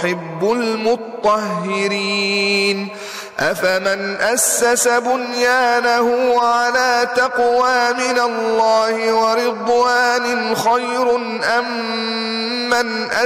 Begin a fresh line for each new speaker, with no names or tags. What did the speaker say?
يحب المطهرين. أفمن أسس بنيانه على تقوى من الله ورضوان خير أم من